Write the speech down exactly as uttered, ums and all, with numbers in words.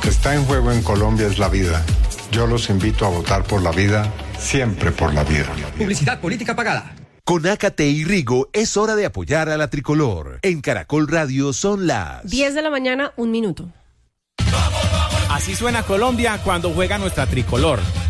que está en juego en Colombia es la vida. Yo los invito a votar por la vida, siempre por la vida. Publicidad política pagada. Con Ácate y Rigo es hora de apoyar a la tricolor. En Caracol Radio son las diez de la mañana, un minuto. Así suena Colombia cuando juega nuestra tricolor.